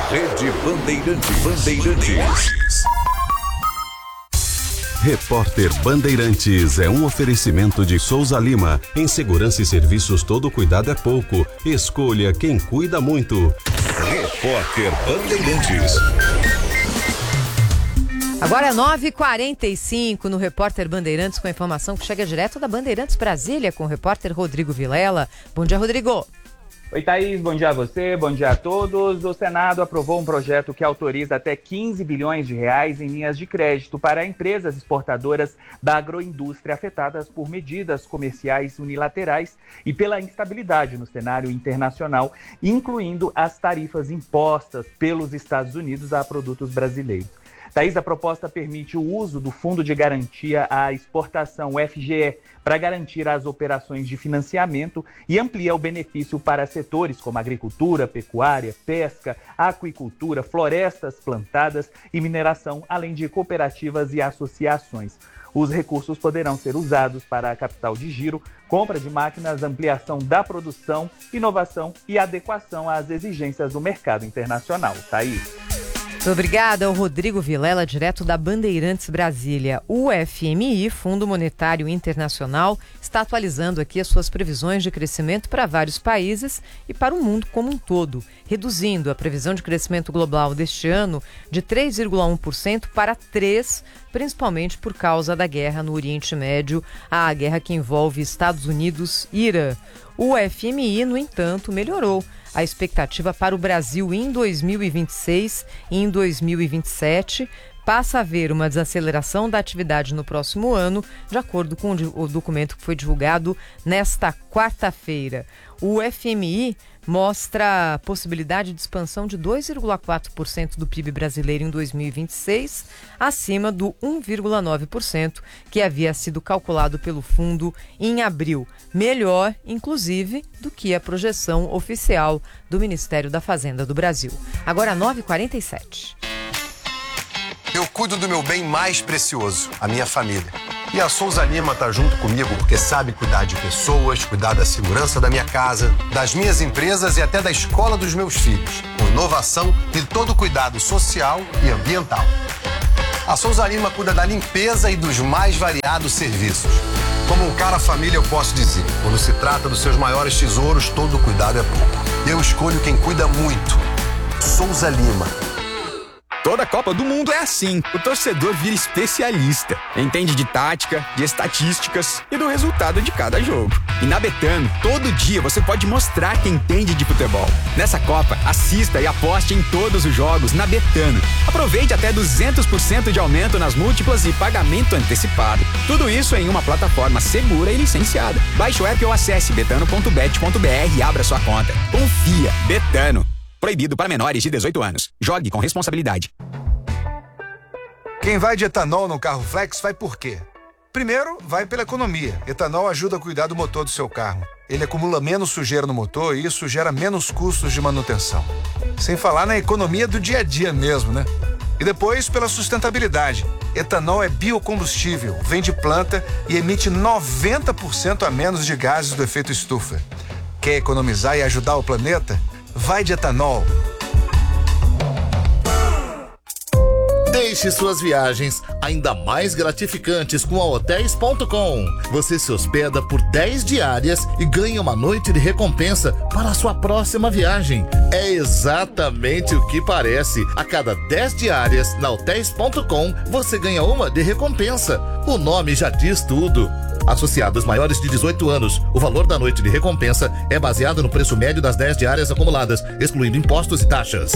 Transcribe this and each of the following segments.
Rede Bandeirantes. Repórter Bandeirantes é um oferecimento de Souza Lima. Em segurança e serviços, todo cuidado é pouco. Escolha quem cuida muito. Repórter Bandeirantes. Agora é 9h45 no Repórter Bandeirantes, com a informação que chega direto da Bandeirantes Brasília, com o repórter Rodrigo Vilela. Bom dia, Rodrigo. Oi, Thaís, bom dia a você, bom dia a todos. O Senado aprovou um projeto que autoriza até 15 bilhões de reais em linhas de crédito para empresas exportadoras da agroindústria afetadas por medidas comerciais unilaterais e pela instabilidade no cenário internacional, incluindo as tarifas impostas pelos Estados Unidos a produtos brasileiros. Thaís, a proposta permite o uso do Fundo de Garantia à Exportação, o FGE, para garantir as operações de financiamento e amplia o benefício para setores como agricultura, pecuária, pesca, aquicultura, florestas plantadas e mineração, além de cooperativas e associações. Os recursos poderão ser usados para capital de giro, compra de máquinas, ampliação da produção, inovação e adequação às exigências do mercado internacional. Thaís. Muito obrigada ao Rodrigo Vilela, direto da Bandeirantes Brasília. O FMI, Fundo Monetário Internacional, está atualizando aqui as suas previsões de crescimento para vários países e para o mundo como um todo, reduzindo a previsão de crescimento global deste ano de 3,1% para 3%, principalmente por causa da guerra no Oriente Médio, a guerra que envolve Estados Unidos e Irã. O FMI, no entanto, melhorou a expectativa para o Brasil em 2026 e em 2027, passa a haver uma desaceleração da atividade no próximo ano, de acordo com o documento que foi divulgado nesta quarta-feira. O FMI mostra a possibilidade de expansão de 2,4% do PIB brasileiro em 2026, acima do 1,9% que havia sido calculado pelo fundo em abril. Melhor, inclusive, do que a projeção oficial do Ministério da Fazenda do Brasil. Agora 9h47. Eu cuido do meu bem mais precioso, a minha família. E a Souza Lima tá junto comigo porque sabe cuidar de pessoas, cuidar da segurança da minha casa, das minhas empresas e até da escola dos meus filhos. Com inovação e todo cuidado social e ambiental. A Souza Lima cuida da limpeza e dos mais variados serviços. Como um cara família, eu posso dizer, quando se trata dos seus maiores tesouros, todo cuidado é pouco. Eu escolho quem cuida muito. Souza Lima. Toda a Copa do Mundo é assim. O torcedor vira especialista. Entende de tática, de estatísticas e do resultado de cada jogo. E na Betano, todo dia você pode mostrar que entende de futebol. Nessa Copa, assista e aposte em todos os jogos na Betano. Aproveite até 200% de aumento nas múltiplas e pagamento antecipado. Tudo isso em uma plataforma segura e licenciada. Baixe o app ou acesse betano.bet.br e abra sua conta. Confia. Betano. Proibido para menores de 18 anos. Jogue com responsabilidade. Quem vai de etanol no carro flex vai por quê? Primeiro, vai pela economia. Etanol ajuda a cuidar do motor do seu carro. Ele acumula menos sujeira no motor e isso gera menos custos de manutenção. Sem falar na economia do dia a dia mesmo, né? E depois, pela sustentabilidade. Etanol é biocombustível, vem de planta e emite 90% a menos de gases do efeito estufa. Quer economizar e ajudar o planeta? Vai de etanol. Deixe suas viagens ainda mais gratificantes com a Hotels.com. Você se hospeda por 10 diárias e ganha uma noite de recompensa para a sua próxima viagem. É exatamente o que parece. A cada 10 diárias na Hotels.com, você ganha uma de recompensa. O nome já diz tudo. Associados maiores de 18 anos, o valor da noite de recompensa é baseado no preço médio das 10 diárias acumuladas, excluindo impostos e taxas.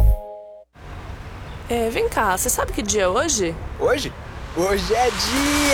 Vem cá, você sabe que dia é hoje? Hoje? Hoje é dia!